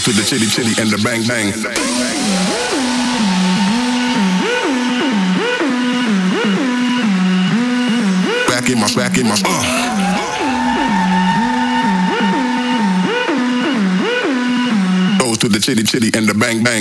Goes to the chitty chitty and the bang bang. Back in my Goes to the chitty chitty and the bang bang.